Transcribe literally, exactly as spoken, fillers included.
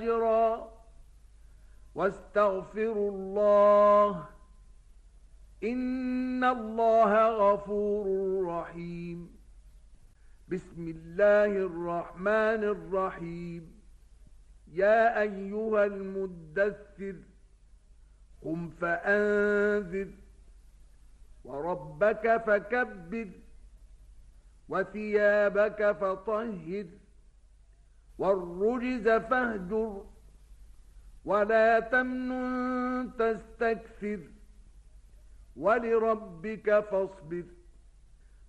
واستغفروا الله إن الله غفور رحيم. بسم الله الرحمن الرحيم. يا أيها المدثر قم فأنذر وربك فكبر وثيابك فطهر والرجز فاهجر ولا تمنن تستكثر ولربك فاصبر